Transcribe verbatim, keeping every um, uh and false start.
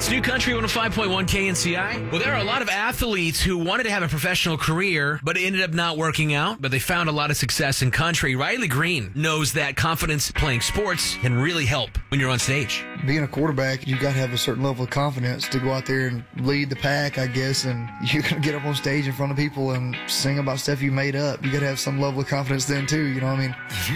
It's New Country one oh five point one K N C I. Well, there are a lot of athletes who wanted to have a professional career, but it ended up not working out. But they found a lot of success in country. Riley Green knows that confidence playing sports can really help when you're on stage. Being a quarterback, you got to have a certain level of confidence to go out there and lead the pack, I guess. And you're going to get up on stage in front of people and sing about stuff you made up. You got to have some level of confidence then, too. You know what I mean?